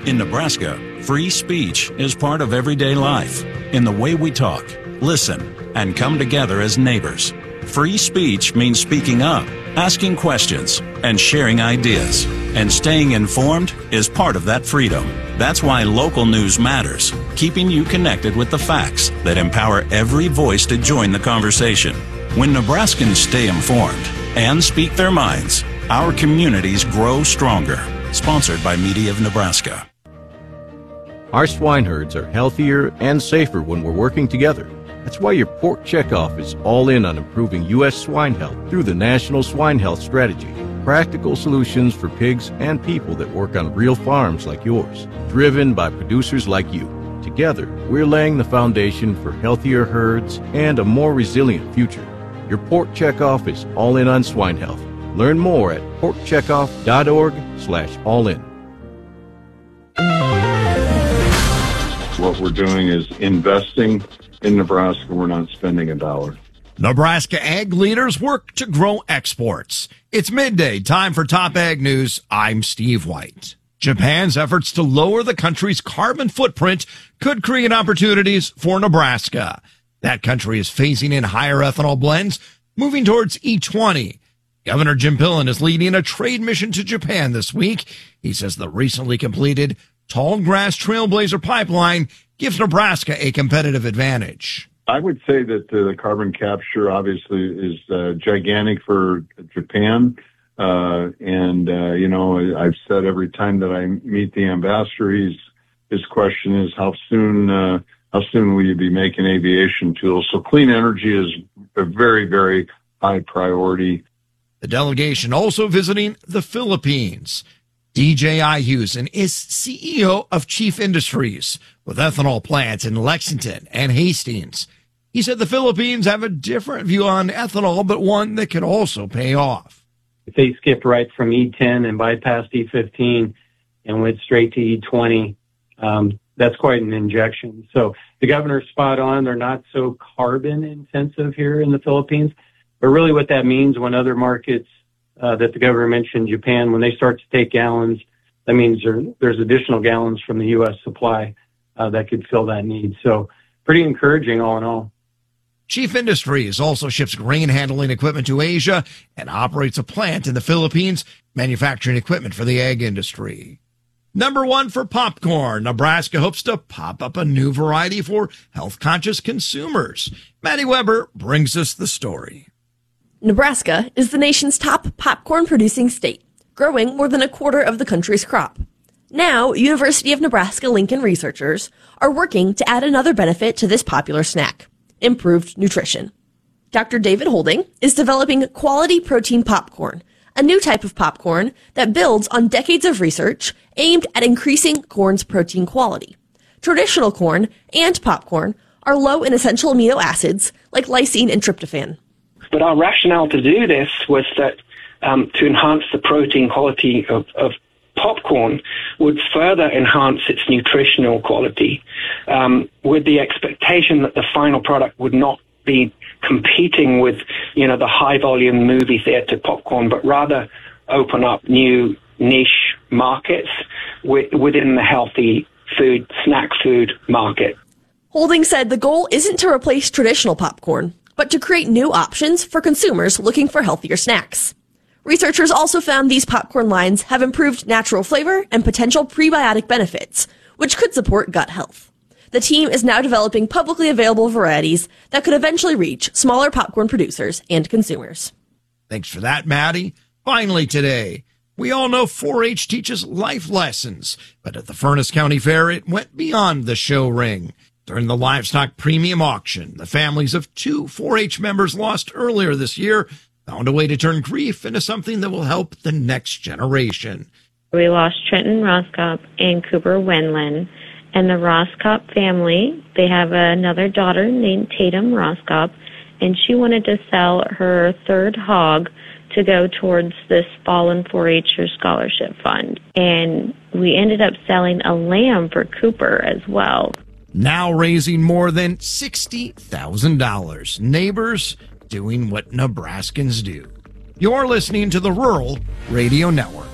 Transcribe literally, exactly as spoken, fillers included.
In Nebraska, free speech is part of everyday life in the way we talk, listen, and come together as neighbors. Free speech means speaking up, asking questions, and sharing ideas. And staying informed is part of that freedom. That's why local news matters, keeping you connected with the facts that empower every voice to join the conversation. When Nebraskans stay informed and speak their minds, our communities grow stronger. Sponsored by Media of Nebraska. Our swine herds are healthier and safer when we're working together. That's why your Pork Checkoff is all in on improving U S swine health through the National Swine Health Strategy. Practical solutions for pigs and people that work on real farms like yours, driven by producers like you. Together, we're laying the foundation for healthier herds and a more resilient future. Your Pork Checkoff is all in on swine health. Learn more at porkcheckoff.org slash all in. What we're doing is investing in Nebraska. We're not spending a dollar. Nebraska ag leaders work to grow exports. It's midday, time for Top Ag News. I'm Steve White. Japan's efforts to lower the country's carbon footprint could create opportunities for Nebraska. That country is phasing in higher ethanol blends, moving towards E twenty. Governor Jim Pillen is leading a trade mission to Japan this week. He says the recently completed Tallgrass Trailblazer pipeline gives Nebraska a competitive advantage. I would say that uh, the carbon capture obviously is uh, gigantic for Japan. Uh, and, uh, you know, I've said every time that I meet the ambassador, he's, his question is how soon, uh, how soon will you be making aviation tools? So clean energy is a very, very high priority. The delegation also visiting the Philippines. D J Ayusen is C E O of Chief Industries with ethanol plants in Lexington and Hastings. He said the Philippines have a different view on ethanol, but one that could also pay off. If they skipped right from E ten and bypassed E fifteen and went straight to E twenty, um, that's quite an injection. So the governor's spot on. They're not so carbon intensive here in the Philippines. But really what that means when other markets uh, that the governor mentioned, Japan, when they start to take gallons, that means there, there's additional gallons from the U S supply uh, that could fill that need. So pretty encouraging all in all. Chief Industries also ships grain handling equipment to Asia and operates a plant in the Philippines, manufacturing equipment for the ag industry. Number one for popcorn. Nebraska hopes to pop up a new variety for health-conscious consumers. Maddie Weber brings us the story. Nebraska is the nation's top popcorn-producing state, growing more than a quarter of the country's crop. Now, University of Nebraska-Lincoln researchers are working to add another benefit to this popular snack: improved nutrition. Doctor David Holding is developing quality protein popcorn, a new type of popcorn that builds on decades of research aimed at increasing corn's protein quality. Traditional corn and popcorn are low in essential amino acids like lysine and tryptophan. But our rationale to do this was that um, to enhance the protein quality of, of popcorn would further enhance its nutritional quality, um, with the expectation that the final product would not be competing with, you know, the high volume movie theater popcorn, but rather open up new niche markets wi- within the healthy food, snack food market. Holding said the goal isn't to replace traditional popcorn, but to create new options for consumers looking for healthier snacks. Researchers also found these popcorn lines have improved natural flavor and potential prebiotic benefits, which could support gut health. The team is now developing publicly available varieties that could eventually reach smaller popcorn producers and consumers. Thanks for that, Maddie. Finally today, we all know four H teaches life lessons, but at the Furnace County Fair, it went beyond the show ring. During the livestock premium auction, the families of two four H members lost earlier this year found a way to turn grief into something that will help the next generation. We lost Trenton Roscop and Cooper Wenlin. And the Roscop family, they have another daughter named Tatum Roscop, and she wanted to sell her third hog to go towards this Fallen four H'er scholarship fund. And we ended up selling a lamb for Cooper as well. Now raising more than sixty thousand dollars. Neighbors doing what Nebraskans do. You're listening to the Rural Radio Network.